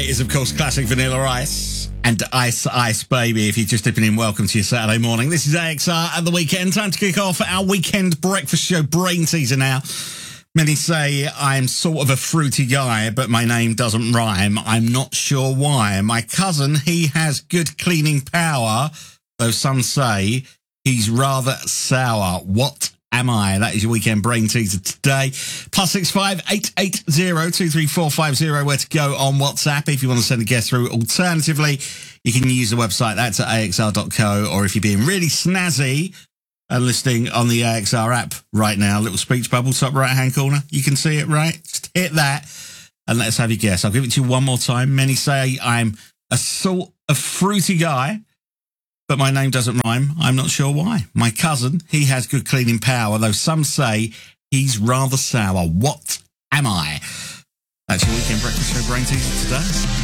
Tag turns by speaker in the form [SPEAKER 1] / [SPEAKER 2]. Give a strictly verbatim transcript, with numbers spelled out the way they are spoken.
[SPEAKER 1] is, of course, classic Vanilla Ice and Ice Ice Baby. If you're just dipping in, welcome to your Saturday morning. This is A X R at the weekend. Time to kick off our weekend breakfast show brain teaser now. Many say I'm sort of a fruity guy, but my name doesn't rhyme. I'm not sure why. My cousin, he has good cleaning power, though some say he's rather sour. What am I? That is your weekend brain teaser today. Plus six five eight eight zero two three four five zero. Where to go on WhatsApp if you want to send a guest through. Alternatively, you can use the website. That's at A X R dot co. Or if you're being really snazzy and listening on the A X R app right now, little speech bubble top right hand corner. You can see it, right? Just hit that and let's have your guess. I'll give it to you one more time. Many say I'm a sort of fruity guy, but my name doesn't rhyme. I'm not sure why. My cousin, he has good cleaning power, though some say he's rather sour. What am I? That's your weekend breakfast show brain teaser today.